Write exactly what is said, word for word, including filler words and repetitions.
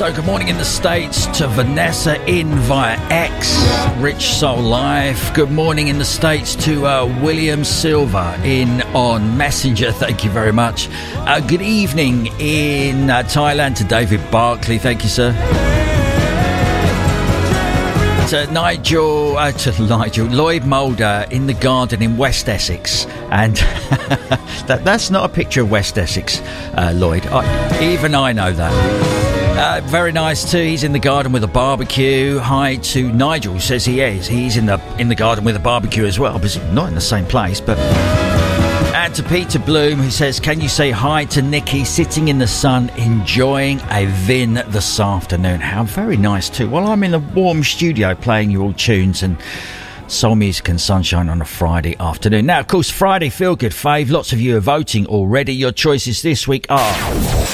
Also, good morning in the States to Vanessa in via X, Rich Soul Life. Good morning in the States to uh, William Silva in on Messenger. Thank you very much. Uh, good evening in uh, Thailand to David Barkley. Thank you, sir. To Nigel, uh, to Nigel, Lloyd Mulder in the garden in West Essex. And that, that's not a picture of West Essex, uh, Lloyd. I, even I know that. Uh, very nice too. He's in the garden with a barbecue. Hi to Nigel, says he is. He's in the in the garden with a barbecue as well. Obviously not in the same place, but... And to Peter Bloom, who says, can you say hi to Nikki sitting in the sun enjoying a Vin this afternoon? How very nice too. Well, I'm in the warm studio playing you all tunes and soul music and sunshine on a Friday afternoon. Now, of course, Friday Feel Good Fave. Lots of you are voting already. Your choices this week are...